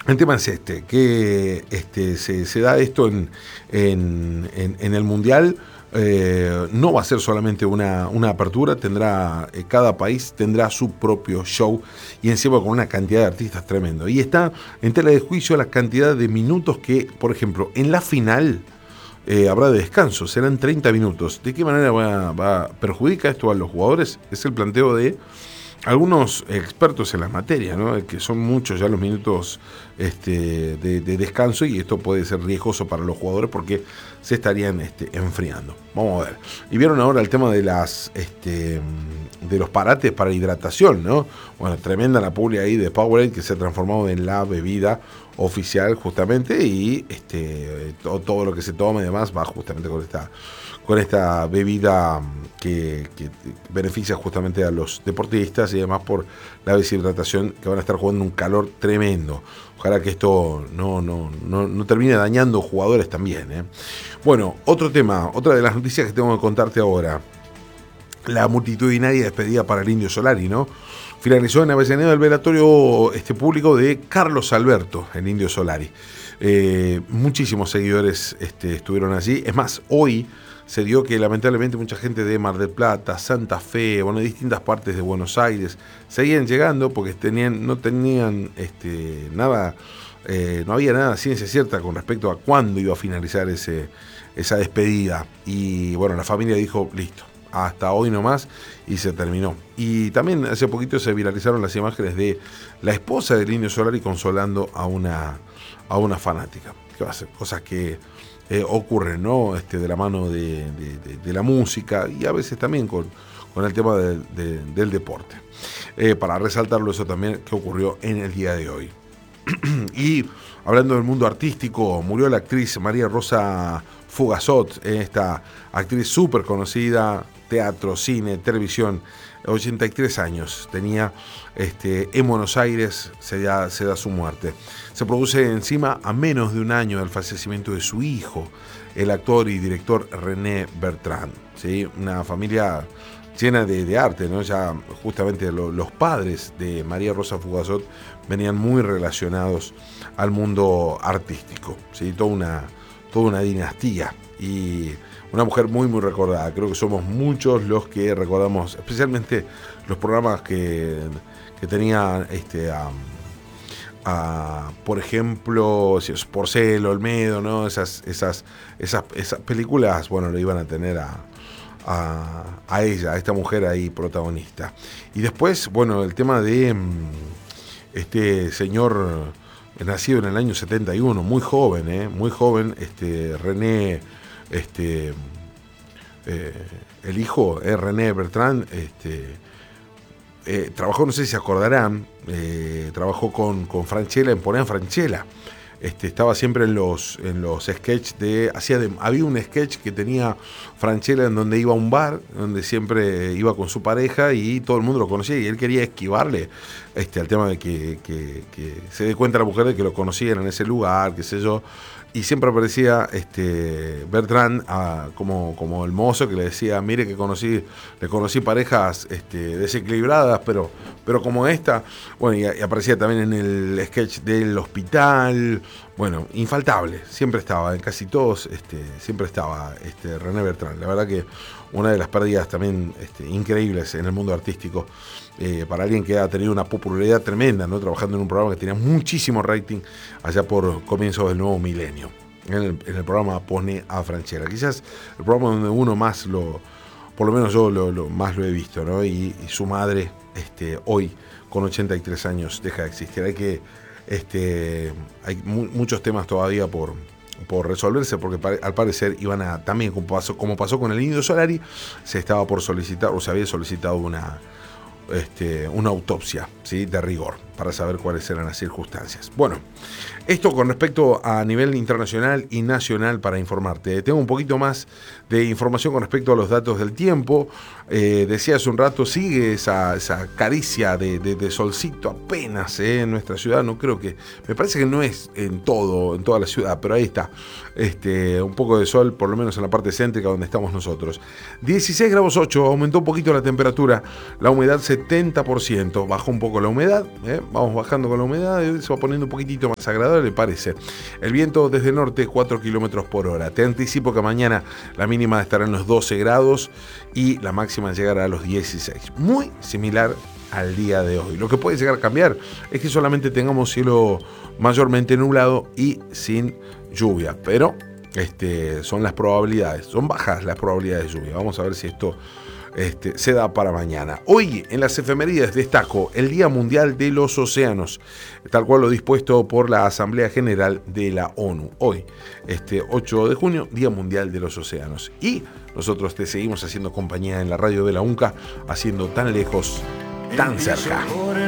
El tema es que se da esto en el Mundial. No va a ser solamente una apertura, cada país tendrá su propio show y encima con una cantidad de artistas tremendo. Y está en tela de juicio la cantidad de minutos que, por ejemplo, en la final habrá de descanso, serán 30 minutos. ¿De qué manera perjudica esto a los jugadores? Es el planteo de algunos expertos en la materia, ¿no? Que son muchos ya los minutos de descanso, y esto puede ser riesgoso para los jugadores porque se estarían enfriando. Vamos a ver. Y vieron ahora el tema de de los parates para hidratación, ¿no? Bueno, tremenda la publi ahí de Powerade, que se ha transformado en la bebida oficial justamente, y todo lo que se toma y demás va justamente con esta bebida que beneficia justamente a los deportistas y además por la deshidratación, que van a estar jugando un calor tremendo. Ojalá que esto no termine dañando jugadores también, ¿eh? Bueno, otro tema, otra de las noticias que tengo que contarte ahora. La multitudinaria despedida para el Indio Solari, ¿no? Finalizó en Avellaneda el velatorio público de Carlos Alberto, el Indio Solari. Muchísimos seguidores estuvieron allí. Es más, hoy se dio que lamentablemente mucha gente de Mar del Plata, Santa Fe, de distintas partes de Buenos Aires, seguían llegando porque no tenían nada, no había nada de ciencia cierta con respecto a cuándo iba a finalizar esa despedida. Y bueno, la familia dijo, listo, hasta hoy nomás, y se terminó. Y también hace poquito se viralizaron las imágenes de la esposa del Indio Solari consolando a una fanática. ¿Qué va a ser? Cosas que ocurren, ¿no? De la mano de la música y a veces también con el tema del deporte. Para resaltarlo eso también que ocurrió en el día de hoy. Y hablando del mundo artístico, murió la actriz María Rosa Fugazot, esta actriz súper conocida, teatro, cine, televisión, 83 años tenía. En Buenos Aires se da su muerte. Se produce encima a menos de un año del fallecimiento de su hijo, el actor y director René Bertrand, ¿sí? Una familia llena de arte, ¿no? Ya justamente los padres de María Rosa Fugazot venían muy relacionados al mundo artístico, ¿sí? Toda una dinastía y una mujer muy muy recordada. Creo que somos muchos los que recordamos especialmente los programas que tenía por ejemplo, Porcel, Olmedo, ¿no? Esas películas, bueno, lo iban a tener a ella, a esta mujer ahí protagonista. Y después, bueno, el tema de este señor nacido en el año 71, muy joven, René, el hijo, René Bertrand, trabajó, no sé si se acordarán, trabajó con Francella en Poné Francella. Estaba siempre en los sketches había un sketch que tenía Francella en donde iba a un bar, donde siempre iba con su pareja y todo el mundo lo conocía y él quería esquivarle al tema de que se dé cuenta la mujer de que lo conocían en ese lugar, qué sé yo. Y siempre aparecía Bertrand como el mozo que le decía, mire que le conocí parejas desequilibradas, pero como esta. Bueno, y aparecía también en el sketch del hospital. Bueno, infaltable, siempre estaba, en casi todos, siempre estaba René Bertrand. La verdad que una de las pérdidas también increíbles en el mundo artístico, para alguien que ha tenido una popularidad tremenda, ¿no? Trabajando en un programa que tenía muchísimo rating allá por comienzos del nuevo milenio, en el programa Poné a Francella. Quizás el programa donde uno más por lo menos yo más lo he visto, ¿no? Y su madre, hoy, con 83 años, deja de existir. Hay muchos temas todavía por resolverse, porque al parecer iban a, también como pasó con el Indio Solari, se estaba por solicitar, o se había solicitado una autopsia, ¿sí? De rigor, para saber cuáles eran las circunstancias. Bueno, esto con respecto a nivel internacional y nacional para informarte. Tengo un poquito más de información con respecto a los datos del tiempo. Decía hace un rato, sigue esa caricia de solcito apenas en nuestra ciudad. No creo que, me parece que no es en toda la ciudad, pero ahí está. Un poco de sol, por lo menos en la parte céntrica donde estamos nosotros. 16 grados 8, aumentó un poquito la temperatura, la humedad 70%, bajó un poco la humedad, vamos bajando con la humedad, se va poniendo un poquitito más agradable, parece. El viento desde el norte, 4 kilómetros por hora. Te anticipo que mañana la mínima estará en los 12 grados y la máxima llegará a los 16. Muy similar al día de hoy. Lo que puede llegar a cambiar es que solamente tengamos cielo mayormente nublado y sin lluvia, pero son las probabilidades, son bajas las probabilidades de lluvia. Vamos a ver si esto se da para mañana. Hoy en las efemérides destaco el Día Mundial de los Océanos, tal cual lo dispuesto por la Asamblea General de la ONU. Hoy, 8 de junio, Día Mundial de los Océanos. Y nosotros te seguimos haciendo compañía en la radio de la UNCA, haciendo tan lejos, tan cerca.